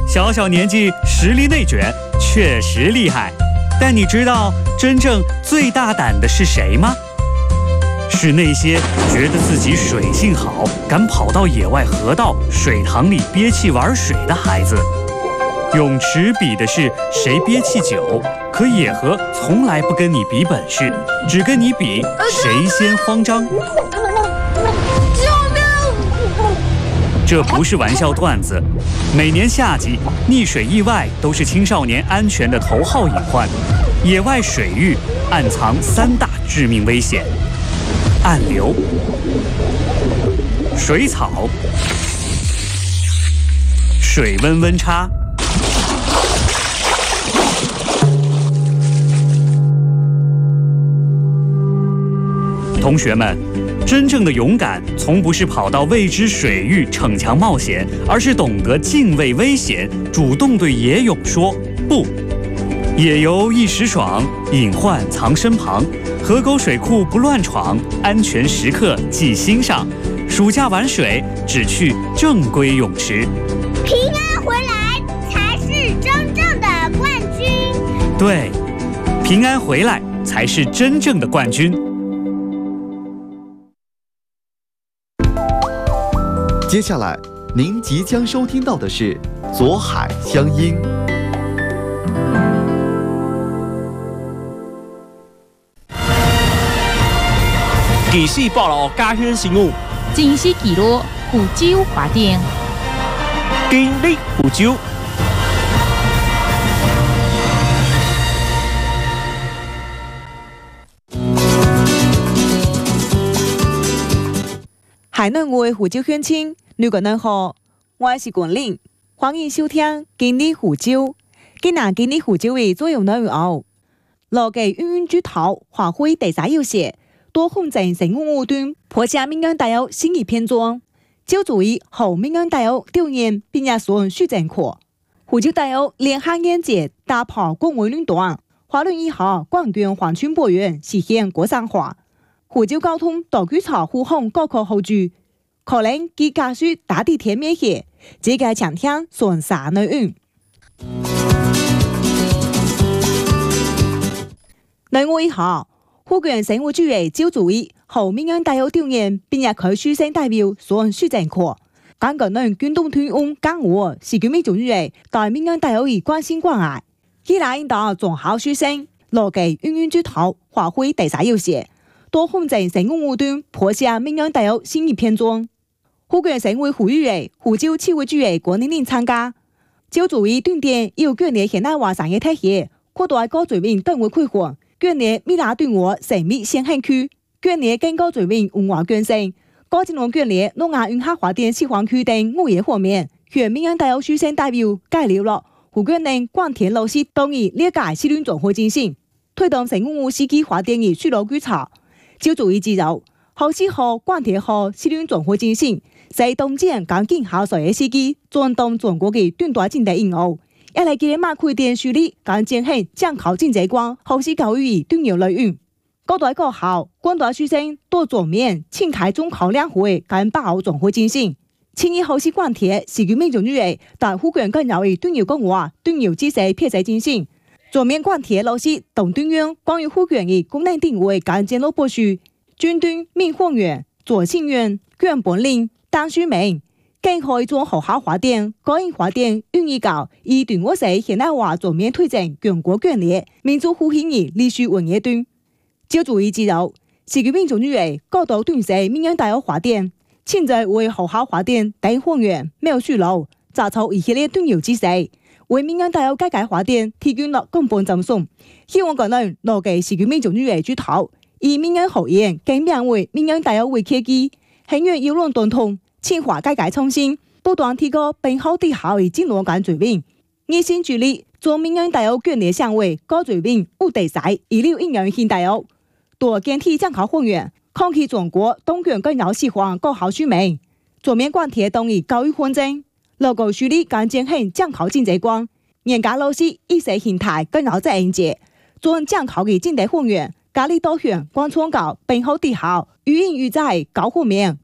小小年纪实力内卷，确实厉害。但你知道真正最大胆的是谁吗？是那些觉得自己水性好，敢跑到野外河道、水塘里憋气玩水的孩子。泳池比的是谁憋气久，可野河从来不跟你比本事，只跟你比谁先慌张。这不是玩笑段子，每年夏季溺水意外都是青少年安全的头号隐患。野外水域暗藏3大致命危险：暗流、水草、水温温差。同学们，真正的勇敢从不是跑到未知水域逞强冒险，而是懂得敬畏危险，主动对野泳说不。野游一时爽，隐患藏身旁，河沟水库不乱闯，安全时刻记心上。暑假玩水只去正规泳池， 平安回来才是真正的冠军。 对，平安回来才是真正的冠军。 接下来，您即将收听到的是左海乡音。 记事报道家乡新闻， 真实记录福州华电， 今日福州。 海南话福州乡亲，你个人好，我是冠霖，欢迎收听今日福州。今日福州的主要内容，罗嘅运猪头发挥第3优势，多控制成功误断，破下闽南大有新一篇章。就注意后闽南大有调研并且顺序正确。福州大有联合演节打破公卫论断，华论1号广电环村博园实现国产化。福州交通大举查护航高考后注，可能佢加速大地铁面线，这个强听顺啥内容。内容1号，福建省委主委周主委后闽南大有调研，并且开书生代表顺序正确。感觉能军动推用讲话是佢们主委对闽南大有的关心关爱。依赖引导中校书生，罗嘅运猪头发挥第3优势。多控制成功误断，破下闽南大有新一篇章。福建省委副主委、福州市委主委郭玲玲参加。周主委断电要建立现代化产业体系，扩大高水平单位开发，建立米拉对外神秘先行区，建立更高水平文化建设，高技能建立诺亚运河发电示范区等5个方面，向闽南大有书生代表介绍了福建人广田老师当以了解西轮综合进行，推动成功无司机发电的水路举措。就注意指出，后4号广铁号西轮综合进行，在东建港景下水的司机转动全国的短大经济应用，一来给马开店树立港进行降考经济光后市教育短有内容。高大高校广大学生多全面清开中考2回跟8号综合进行，青衣后市广铁是佢民众主义但福建更有的短有讲话短有知识撇在进行。全面广铁老师同中央关于福建的功能定位跟建路部署，军队民放员、左信员、卷本领、单书名，更可以做学校发电、高音发电、运营教，以对我市现代化全面推进全国建立民族复兴的历史文业端。就注意指出，是佢民众主义高度重视闽南大有发电，现在为学校发电等方面描述了查出一系列重要知识。为闽南大有改革发电提供了根本赞颂，希望个人落嘅是佢民众主义主头，以闽南学院更名为闽南大有为契机，很愿有论贯通，清华改革创新，不断提高本校地校的进入感水平，热心助力做闽南大有建立上位高水平有地赛16应用现大有，多建体降考会员，抗击全国东莞更有喜欢高校书名，全面贯彻动议教育方针。落个树立跟进行降考经济观，严格老师意识形态更有责任节，做降考的经济会员，家里导向广创教本校地校语音语在高方面